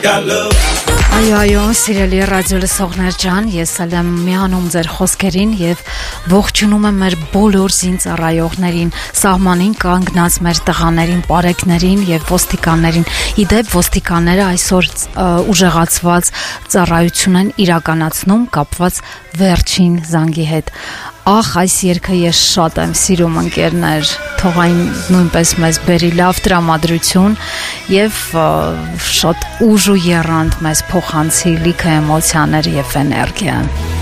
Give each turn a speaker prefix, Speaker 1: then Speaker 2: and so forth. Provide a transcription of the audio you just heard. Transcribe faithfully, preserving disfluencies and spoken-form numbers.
Speaker 1: Այո, այո, սիրելի ռադիո լսողներ ջան, ես էլ եմ միանում ձեր խոսքերին եւ ողջունում եմ մեր բոլոր զինծառայողներին, սահմանին կանգնած մեր տղաներին, պարեկներին եւ ոստիկաններին։ Իդեպ ոստիկանները այսօր ուժեղացված ծառայություն են իրականացնում կապված վերջին զանգի հետ։ Ախ, այս երգը ես շատ եմ սիրում, ընկերներ, թող այն նույնպես մեզ բերի լավ տրամադրություն եւ շատ ուժ ու եռանդ մեզ փոխանցի լիքը էմոցիաներ եւ էներգիա։